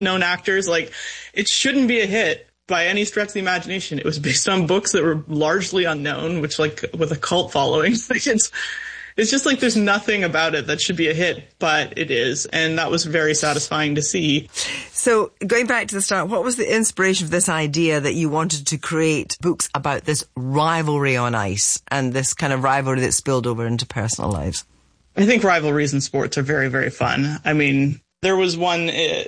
known actors. Like, it shouldn't be a hit by any stretch of the imagination. It was based on books that were largely unknown, which, like, with a cult following, like, it's just like there's nothing about it that should be a hit, but it is. And that was very satisfying to see. So going back to the start, what was the inspiration for this idea that you wanted to create books about this rivalry on ice and this kind of rivalry that spilled over into personal lives? I think rivalries in sports are very, very fun. I mean, there was one,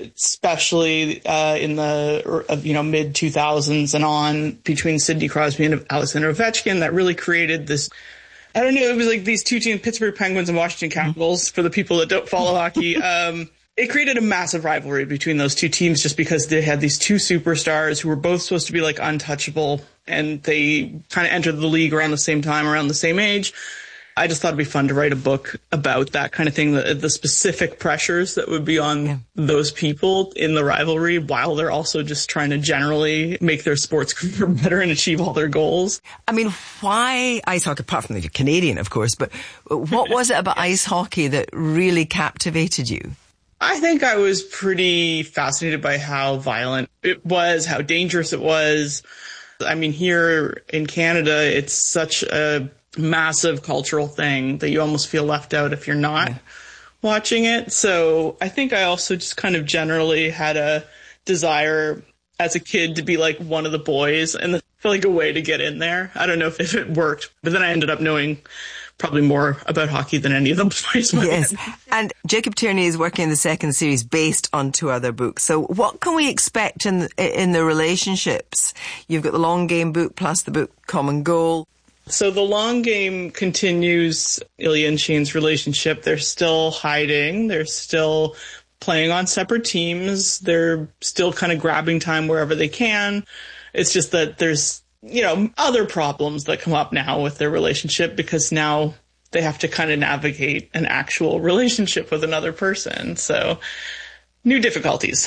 especially in the mid 2000s and on, between Sidney Crosby and Alexander Ovechkin, that really created this. I don't know. It was like these two teams, Pittsburgh Penguins and Washington Capitals, for the people that don't follow hockey. It created a massive rivalry between those two teams just because they had these two superstars who were both supposed to be like untouchable, and they kind of entered the league around the same time, around the same age. I just thought it'd be fun to write a book about that kind of thing, the specific pressures that would be on those people in the rivalry while they're also just trying to generally make their sports career better and achieve all their goals. I mean, why ice hockey, apart from that you're Canadian, of course, but what was it about ice hockey that really captivated you? I think I was pretty fascinated by how violent it was, how dangerous it was. I mean, here in Canada, it's such a massive cultural thing that you almost feel left out if you're not watching it. So I think I also just kind of generally had a desire as a kid to be like one of the boys, and I feel like a way to get in there. I don't know if it worked, but then I ended up knowing probably more about hockey than any of the boys. Yes. And Jacob Tierney is working in the second series based on two other books. So what can we expect in the relationships? You've got the Long Game book plus the book Common Goal. So the long game continues Ilya and Shane's relationship. They're still hiding. They're still playing on separate teams. They're still kind of grabbing time wherever they can. It's just that there's, other problems that come up now with their relationship because now they have to kind of navigate an actual relationship with another person. So new difficulties.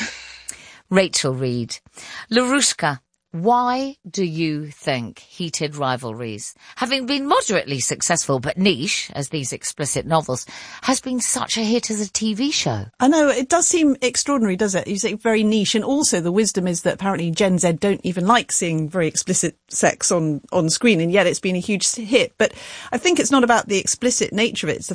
Rachel Reid. Larushka. Why do you think heated rivalries, having been moderately successful but niche, as these explicit novels, has been such a hit as a TV show? I know, it does seem extraordinary, does it? You say very niche, and also the wisdom is that apparently Gen Z don't even like seeing very explicit sex on screen, and yet it's been a huge hit. But I think it's not about the explicit nature of it,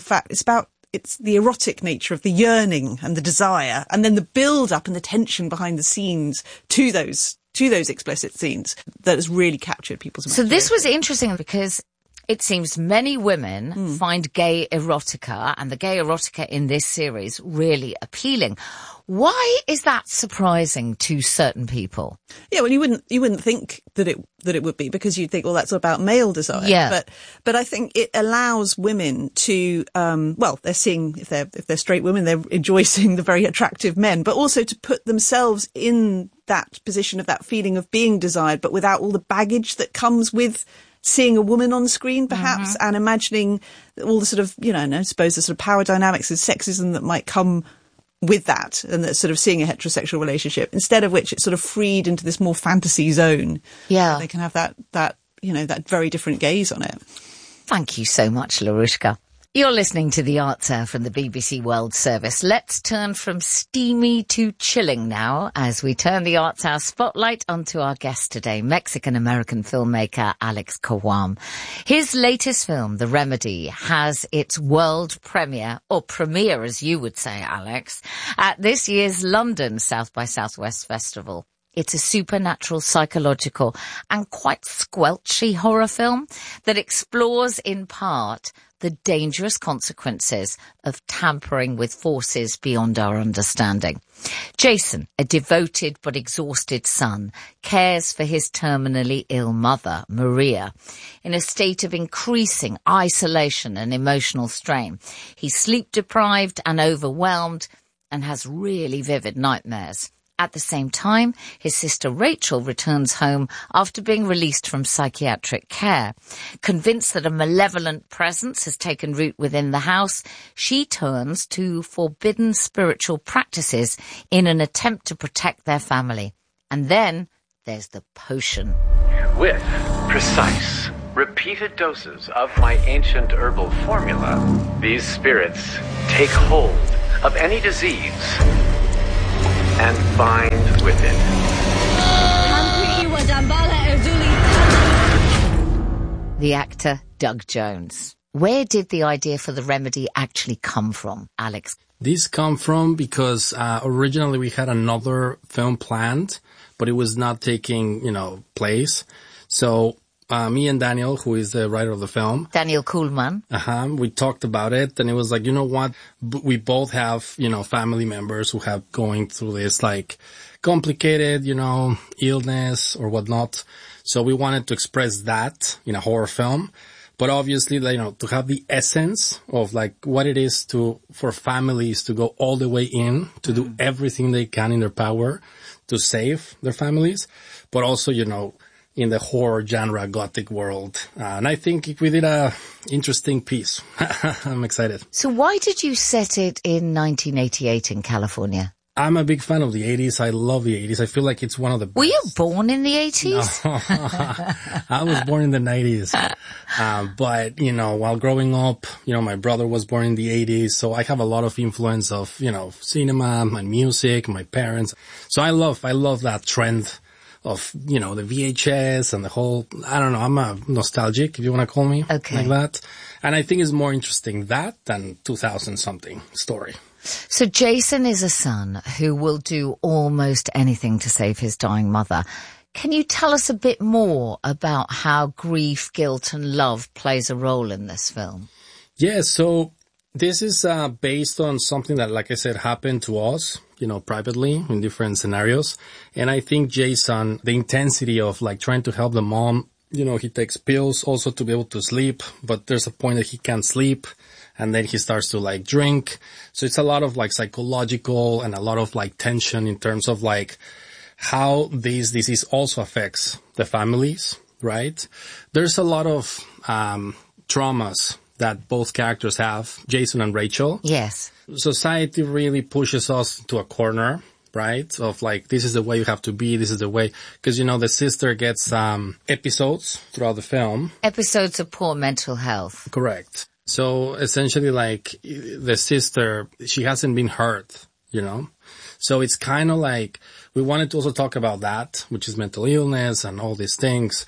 it's the erotic nature of the yearning and the desire, and then the build-up and the tension behind the scenes to those explicit scenes that has really captured people's imagination. So this was interesting because it seems many women find gay erotica and the gay erotica in this series really appealing. Why is that surprising to certain people? Yeah, well, you wouldn't think that it would be, because you'd think, well, that's about male desire. Yeah. But I think it allows women to, they're seeing, if they're straight women, they're enjoy seeing the very attractive men, but also to put themselves in that position of that feeling of being desired, but without all the baggage that comes with seeing a woman on screen, perhaps, and imagining all the sort of, I suppose the sort of power dynamics and sexism that might come with that, and that sort of seeing a heterosexual relationship, instead of which it's sort of freed into this more fantasy zone. Yeah. They can have that very different gaze on it. Thank you so much, Larushka. You're listening to The Answer from the BBC World Service. Let's turn from steamy to chilling now as we turn the Arts Hour spotlight onto our guest today, Mexican-American filmmaker Alex Cuarón. His latest film, The Remedy, has its world premiere, or premiere as you would say, Alex, at this year's London South by Southwest Festival. It's a supernatural, psychological and quite squelchy horror film that explores in part the dangerous consequences of tampering with forces beyond our understanding. Jason, a devoted but exhausted son, cares for his terminally ill mother, Maria, in a state of increasing isolation and emotional strain. He's sleep-deprived and overwhelmed and has really vivid nightmares. At the same time, his sister Rachel returns home after being released from psychiatric care. Convinced that a malevolent presence has taken root within the house, she turns to forbidden spiritual practices in an attempt to protect their family. And then there's the potion. With precise, repeated doses of my ancient herbal formula, these spirits take hold of any disease and finds within. The actor Doug Jones. Where did the idea for the remedy actually come from, Alex? This come from because originally we had another film planned, but it was not taking, place. So me and Daniel, who is the writer of the film, Daniel Kuhlman. we talked about it, and it was like, you know what? We both have, family members who have going through this like complicated, illness or whatnot. So we wanted to express that in a horror film. But obviously, to have the essence of like what it is for families to go all the way in, to do everything they can in their power to save their families, but also, in the horror genre, gothic world. And I think we did a interesting piece. I'm excited. So why did you set it in 1988 in California? I'm a big fan of the 80s. I love the 80s. I feel like it's one of the best. Were you born in the 80s? No. I was born in the 90s. But, while growing up, my brother was born in the 80s. So I have a lot of influence of, cinema, my music, my parents. So I love that trend of, the VHS and the whole, I don't know, I'm a nostalgic, if you want to call me like that. And I think it's more interesting that than 2000 something story. So Jason is a son who will do almost anything to save his dying mother. Can you tell us a bit more about how grief, guilt and love plays a role in this film? Yeah, so this is based on something that, like I said, happened to us, privately in different scenarios. And I think Jason, the intensity of like trying to help the mom, he takes pills also to be able to sleep, but there's a point that he can't sleep. And then he starts to like drink. So it's a lot of like psychological and a lot of like tension in terms of like how this disease also affects the families, right? There's a lot of traumas that both characters have, Jason and Rachel. Yes. Society really pushes us to a corner, right? Of like, this is the way you have to be. This is the way, because, the sister gets episodes throughout the film. Episodes of poor mental health. Correct. So essentially, like, the sister, she hasn't been hurt, So it's kind of like, we wanted to also talk about that, which is mental illness and all these things,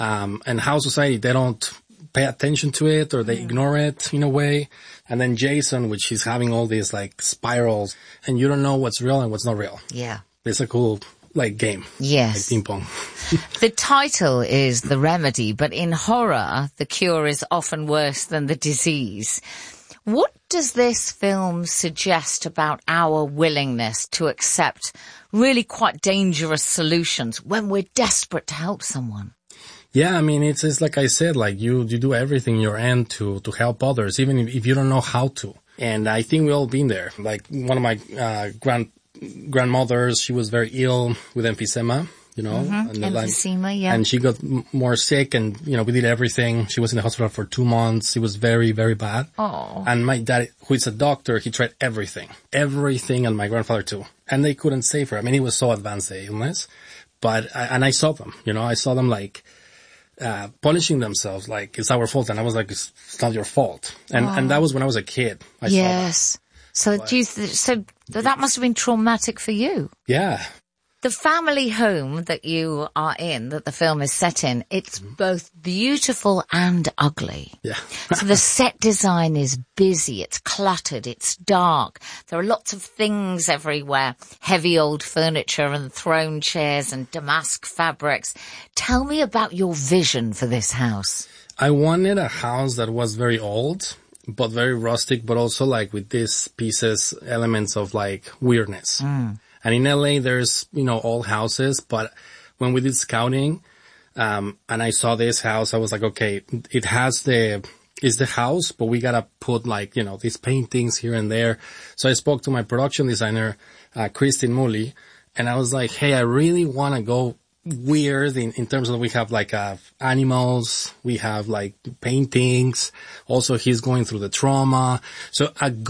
and how society, they don't pay attention to it or they ignore it in a way. And then Jason, which is having all these like spirals, and you don't know what's real and what's not real. Yeah. It's a cool like game. Yes. Like ping pong. The title is The Remedy, but in horror, the cure is often worse than the disease. What does this film suggest about our willingness to accept really quite dangerous solutions when we're desperate to help someone? Yeah, I mean, it's like I said, like you do everything in your end to help others, even if you don't know how to. And I think we all been there. Like one of my grandmothers, she was very ill with emphysema, Emphysema, yeah. And she got more sick and, we did everything. She was in the hospital for 2 months. It was very, very bad. Oh. And my dad, who is a doctor, he tried everything, and my grandfather too. And they couldn't save her. I mean, it was so advanced, the illness. But, I saw them, I saw them like, punishing themselves like it's our fault. And I was like, it's not your fault. And that was when I was a kid. I saw that. So so that must have been traumatic for you. Yeah. The family home that you are in, that the film is set in, it's both beautiful and ugly. Yeah. So the set design is busy, it's cluttered, it's dark. There are lots of things everywhere, heavy old furniture and throne chairs and damask fabrics. Tell me about your vision for this house. I wanted a house that was very old, but very rustic, but also like with these pieces, elements of like weirdness. And in LA, there's, old houses, but when we did scouting, and I saw this house, I was like, okay, it's the house, but we gotta put like, these paintings here and there. So I spoke to my production designer, Christine Mully, and I was like, hey, I really want to go weird in terms of we have like animals, we have like paintings. Also, he's going through the trauma. So a good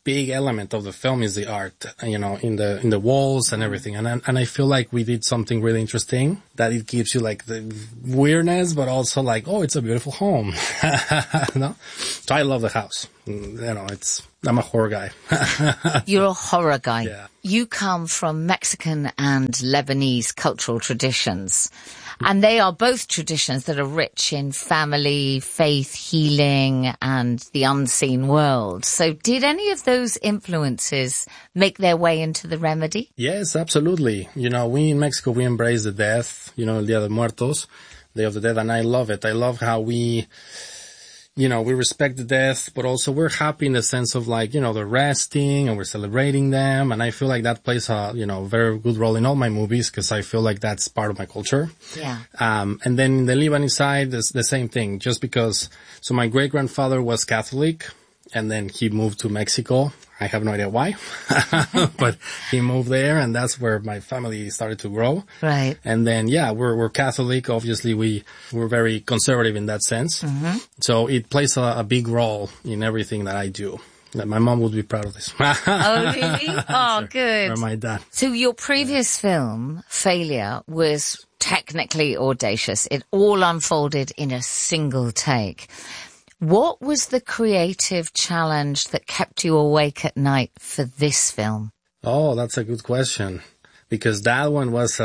big element of the film is the art, you know, in the walls and everything. And I feel like we did something really interesting that it gives you like the weirdness, but also like, oh, it's a beautiful home. No? So I love the house. You know, I'm a horror guy. You're a horror guy. Yeah. You come from Mexican and Lebanese cultural traditions. And they are both traditions that are rich in family, faith, healing, and the unseen world. So did any of those influences make their way into the Remedy? Yes, absolutely. You know, we in Mexico, we embrace the death, you know, El Día de Muertos, Day of the Dead, and I love it. I love how we respect the death, but also we're happy in the sense of like, you know, they're resting and we're celebrating them. And I feel like that plays a, you know, very good role in all my movies because I feel like that's part of my culture. Yeah. And then in the Lebanese side, it's the same thing. Just because, so my great-grandfather was Catholic and then he moved to Mexico. I have no idea why, but he moved there and that's where my family started to grow. Right. And then, yeah, we're Catholic. Obviously, we're very conservative in that sense. Mm-hmm. So it plays a big role in everything that I do. My mom would be proud of this. Oh, really? Oh, good. Or my dad. So your previous film, Failure, was technically audacious. It all unfolded in a single take. What was the creative challenge that kept you awake at night for this film? Oh, that's a good question. Because that one was,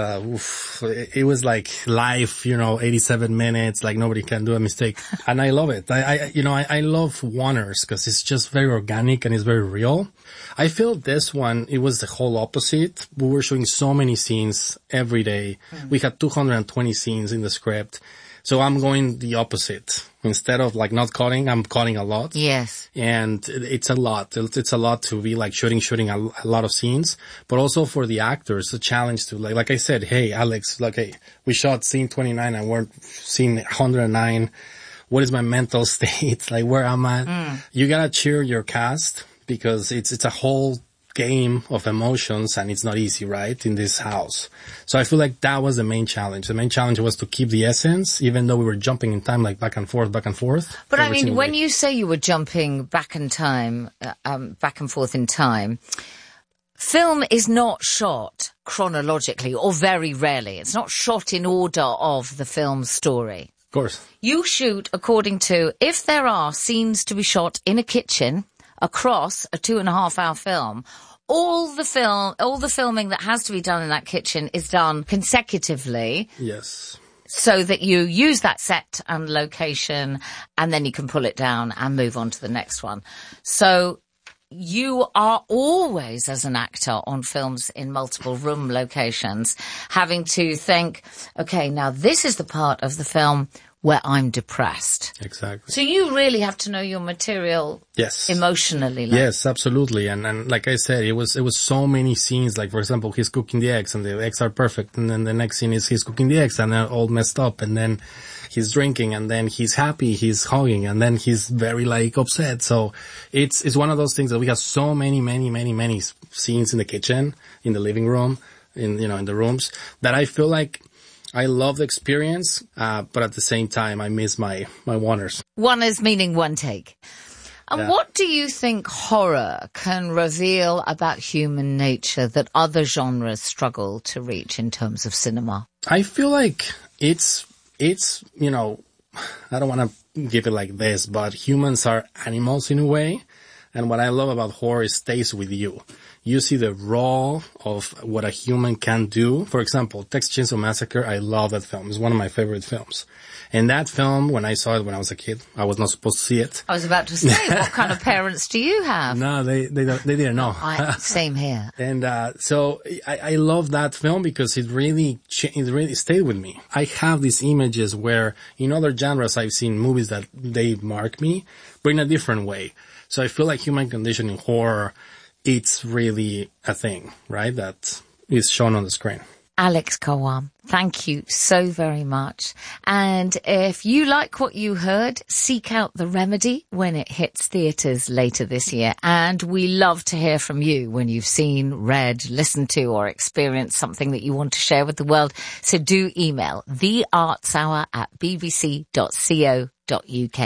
it was like live, you know, 87 minutes, like nobody can do a mistake. And I love it. I love Warner's because it's just very organic and it's very real. I feel this one, it was the whole opposite. We were showing so many scenes every day. We had 220 scenes in the script. So I'm going the opposite. Instead of like not cutting, I'm cutting a lot. Yes. And it's a lot. It's a lot to be like shooting a lot of scenes, but also for the actors, a challenge to like I said, hey, Alex, like, hey, we shot scene 29 and we're scene 109. What is my mental state? Like, where am I? You gotta cheer your cast because it's a whole game of emotions and it's not easy, right? In this house. So I feel like that was the main challenge. The main challenge was to keep the essence, even though we were jumping in time, like back and forth. But I mean, when you say you were jumping back in time, back and forth in time, film is not shot chronologically or very rarely. It's not shot in order of the film story. Of course. You shoot according to, if there are scenes to be shot in a kitchen across a 2.5-hour film, all the filming that has to be done in that kitchen is done consecutively. Yes. So that you use that set and location and then you can pull it down and move on to the next one. So you are always, as an actor on films in multiple room locations, having to think, okay, now this is the part of the film where I'm depressed. Exactly. So you really have to know your material. Yes. Emotionally. Yes, absolutely. And like I said, it was so many scenes. Like, for example, he's cooking the eggs and the eggs are perfect. And then the next scene is he's cooking the eggs and they're all messed up. And then he's drinking and then he's happy, he's hugging and then he's very like upset. So it's one of those things that we have so many scenes in the kitchen, in the living room, in the rooms that I feel like I love the experience, but at the same time, I miss my Warners. One is meaning one take. And what do you think horror can reveal about human nature that other genres struggle to reach in terms of cinema? I feel like it's I don't want to give it like this, but humans are animals in a way. And what I love about horror is it stays with you. You see the raw of what a human can do. For example, Texas Chainsaw Massacre, I love that film. It's one of my favorite films. And that film, when I saw it when I was a kid, I was not supposed to see it. I was about to say, what kind of parents do you have? No, they didn't know. Same here. And so I love that film because it really stayed with me. I have these images where in other genres I've seen movies that they mark me, but in a different way. So I feel like human condition in horror, it's really a thing, right? That is shown on the screen. Alex Kawam, thank you so very much. And if you like what you heard, seek out The Remedy when it hits theatres later this year. And we love to hear from you when you've seen, read, listened to or experienced something that you want to share with the world. So do email theartshour@bbc.co.uk.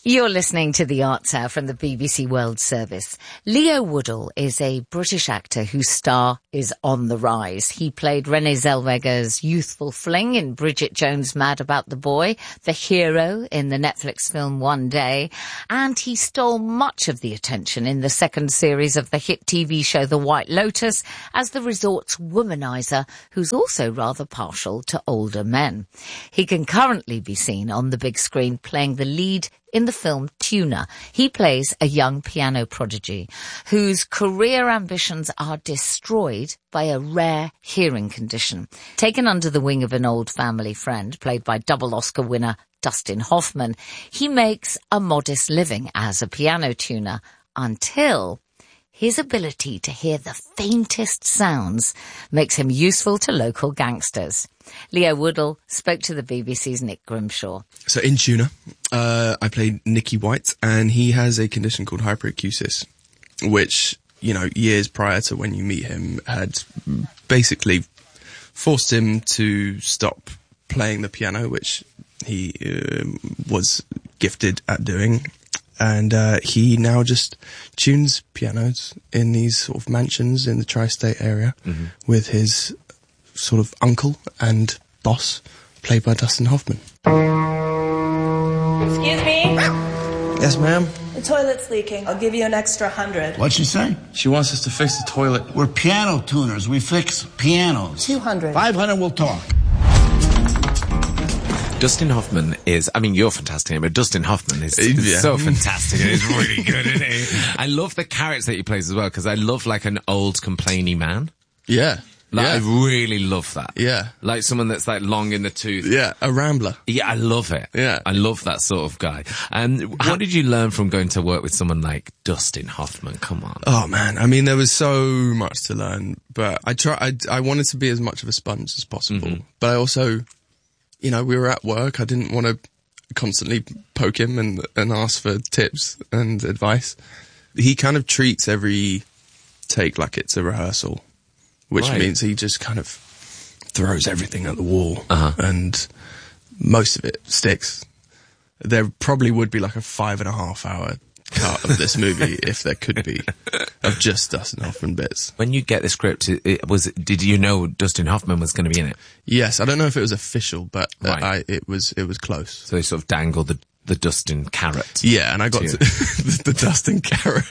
You're listening to The Arts Hour from the BBC World Service. Leo Woodall is a British actor whose star is on the rise. He played Renée Zellweger's youthful fling in Bridget Jones' Mad About the Boy, the hero in the Netflix film One Day, and he stole much of the attention in the second series of the hit TV show The White Lotus as the resort's womanizer who's also rather partial to older men. He can currently be seen on the big screen playing the lead in the film Tuna. He plays a young piano prodigy whose career ambitions are destroyed by a rare hearing condition. Taken under the wing of an old family friend, played by double Oscar winner Dustin Hoffman, he makes a modest living as a piano tuner until his ability to hear the faintest sounds makes him useful to local gangsters. Leo Woodall spoke to the BBC's Nick Grimshaw. So in Tuna, I played Nicky White, and he has a condition called hyperacusis, which, you know, years prior to when you meet him had basically forced him to stop playing the piano, which he was gifted at doing. And he now just tunes pianos in these sort of mansions in the tri-state area with his sort of uncle and boss, played by Dustin Hoffman. Excuse me? Yes, ma'am? The toilet's leaking. I'll give you an extra 100. What'd she say? She wants us to fix the toilet. We're piano tuners. We fix pianos. 200. 500, we'll talk. Dustin Hoffman is, I mean, you're fantastic, but Dustin Hoffman is so fantastic and he's really good, isn't he? I love the character that he plays as well, because I love like an old complainy man. Yeah. Like, yeah. I really love that. Yeah. Like someone that's like long in the tooth. Yeah, a rambler. Yeah, I love it. Yeah. I love that sort of guy. And how did you learn from going to work with someone like Dustin Hoffman? Come on. Oh man, I mean, there was so much to learn, but I wanted to be as much of a sponge as possible. But I also, you know, we were at work. I didn't want to constantly poke him and ask for tips and advice. He kind of treats every take like it's a rehearsal, which means he just kind of throws everything at the wall, and most of it sticks. There probably would be like a 5.5 hour cut of this movie, if there could be, of just Dustin Hoffman bits. When you get the script, did you know Dustin Hoffman was going to be in it? Yes, I don't know if it was official, but it was close. So they sort of dangled the Dustin carrot. Yeah, and I got to the Dustin carrot.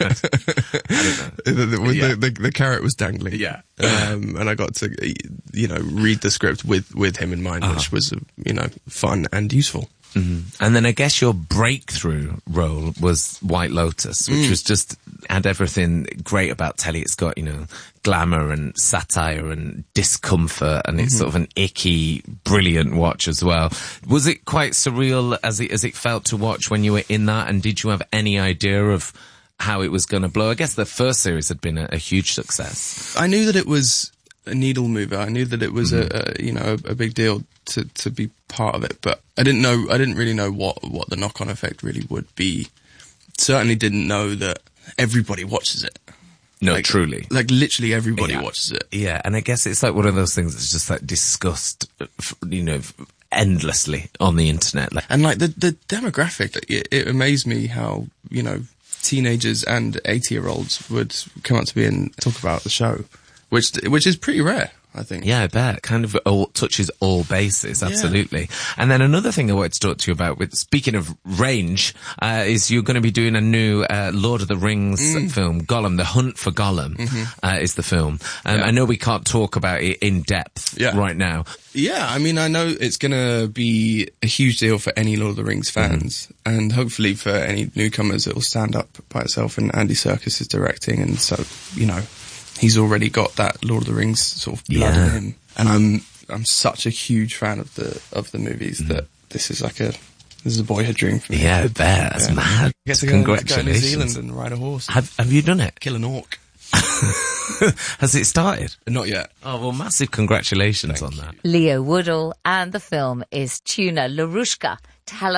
The carrot was dangling. Yeah. And I got to, you know, read the script with him in mind, which was, you know, fun and useful. And then I guess your breakthrough role was White Lotus, which was just, had everything great about telly. It's got, you know, glamour and satire and discomfort, and it's sort of an icky, brilliant watch as well. Was it quite surreal as it felt to watch when you were in that? And did you have any idea of how it was going to blow? I guess the first series had been a huge success. I knew that it was a needle mover. I knew that it was a big deal to be part of it, but I didn't really know what the knock-on effect really would be. Certainly didn't know that everybody watches it. No, truly. Like literally everybody watches it. Yeah, and I guess it's like one of those things that's just like discussed, you know, endlessly on the internet. And like the demographic, it amazed me how, you know, teenagers and 80-year-olds would come up to me and talk about the show, which is pretty rare, I think. Yeah, I bet. Kind of touches all bases, absolutely. Yeah. And then another thing I wanted to talk to you about, speaking of range, is you're going to be doing a new Lord of the Rings film, Gollum, The Hunt for Gollum, is the film. I know we can't talk about it in depth right now. Yeah, I mean, I know it's going to be a huge deal for any Lord of the Rings fans, and hopefully for any newcomers it will stand up by itself, and Andy Serkis is directing, and so, you know, he's already got that Lord of the Rings sort of blood in him. And I'm such a huge fan of the movies that this is a boyhood dream for me. Yeah, I bet. That's mad. I guess Congratulations. Go to New Zealand and ride a horse. Have you done it? Kill an orc. Has it started? Not yet. Oh, well, massive congratulations on that. Leo Woodall, and the film is Tuna. Larushka, tell us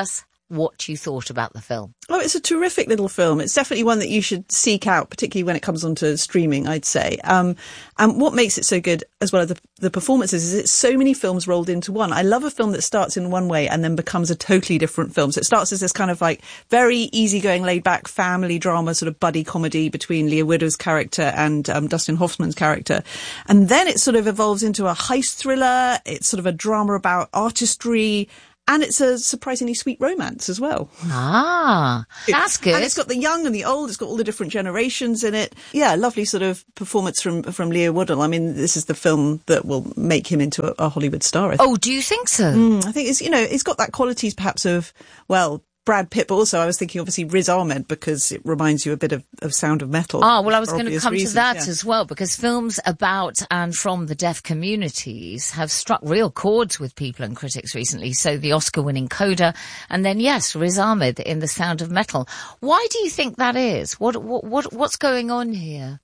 what you thought about the film. Oh, it's a terrific little film. It's definitely one that you should seek out, particularly when it comes onto streaming, I'd say. And what makes it so good, as well as the performances, is it's so many films rolled into one. I love a film that starts in one way and then becomes a totally different film. So it starts as this kind of like very easygoing, laid-back family drama, sort of buddy comedy between Leah Widow's character and Dustin Hoffman's character. And then it sort of evolves into a heist thriller. It's sort of a drama about artistry. And it's a surprisingly sweet romance as well. Ah, that's good. And it's got the young and the old. It's got all the different generations in it. Yeah, lovely sort of performance from Leah Woodall. I mean, this is the film that will make him into a Hollywood star, I think. Oh, do you think so? I think it's got that qualities perhaps of, well, Brad Pitt, but also I was thinking obviously Riz Ahmed, because it reminds you a bit of Sound of Metal. Ah, well, I was going to come to that as well, because films about and from the deaf communities have struck real chords with people and critics recently. So the Oscar-winning Coda, and then, yes, Riz Ahmed in The Sound of Metal. Why do you think that is? What's going on here?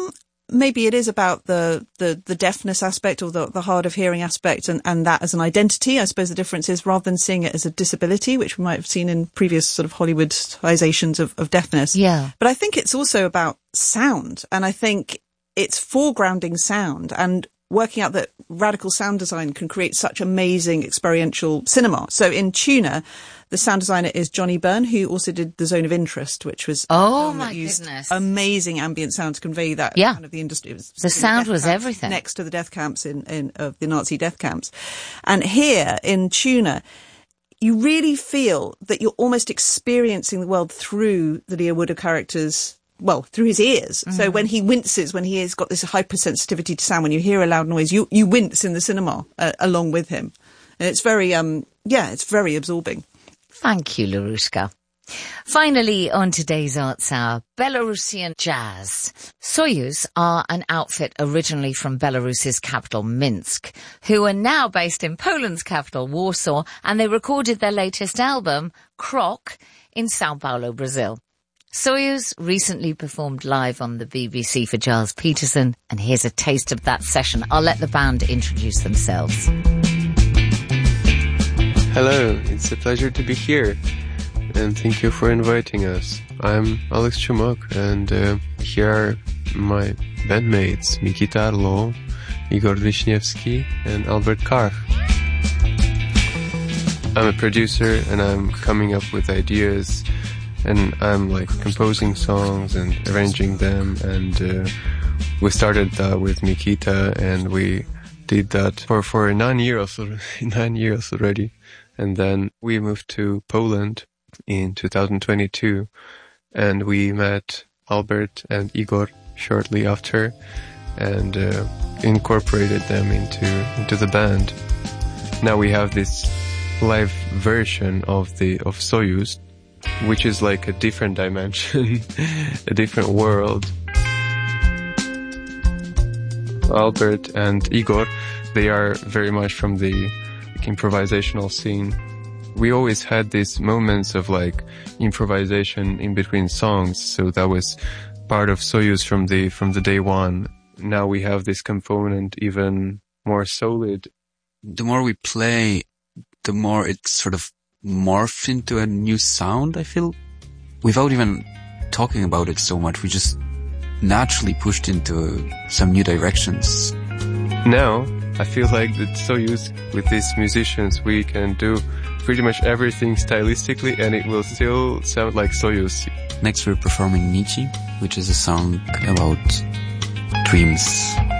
Maybe it is about the deafness aspect, or the hard of hearing aspect, and that as an identity. I suppose the difference is, rather than seeing it as a disability, which we might have seen in previous sort of Hollywoodizations of deafness. Yeah. But I think it's also about sound, and I think it's foregrounding sound and working out that radical sound design can create such amazing experiential cinema. So in Tuna, the sound designer is Johnny Byrne, who also did The Zone of Interest, which was goodness, amazing ambient sound to convey that kind of the industry. The sound was everything. Next to the death camps of the Nazi death camps. And here in Tuna, you really feel that you're almost experiencing the world through the Leah Woodall character's, well, through his ears. Mm-hmm. So when he winces, when he has got this hypersensitivity to sound, when you hear a loud noise, you wince in the cinema along with him. And it's very, it's very absorbing. Thank you, Larushka. Finally, on today's Arts Hour, Belarusian jazz. Soyuz are an outfit originally from Belarus's capital, Minsk, who are now based in Poland's capital, Warsaw, and they recorded their latest album, Krok, in Sao Paulo, Brazil. Soyuz recently performed live on the BBC for Giles Peterson, and here's a taste of that session. I'll let the band introduce themselves. Hello, it's a pleasure to be here, and thank you for inviting us. I'm Alex Chumok, and here are my bandmates, Mikita Arlo, Igor Wiśniewski, and Albert Karch. I'm a producer, and I'm coming up with ideas, and I'm like composing songs and arranging them, and we started that with Mikita, and we did that for 9 years already. And then we moved to Poland in 2022, and we met Albert and Igor shortly after, and incorporated them into the band. Now we have this live version of Soyuz, which is like a different dimension, a different world. Albert and Igor, they are very much from the improvisational scene. We always had these moments of like improvisation in between songs, so that was part of Soyuz from the day one. Now we have this component even more solid. The more we play, the more it sort of morphs into a new sound, I feel. Without even talking about it so much, we just naturally pushed into some new directions. Now, I feel like that Soyuz, with these musicians, we can do pretty much everything stylistically, and it will still sound like Soyuz. Next we're performing Nietzsche, which is a song about dreams.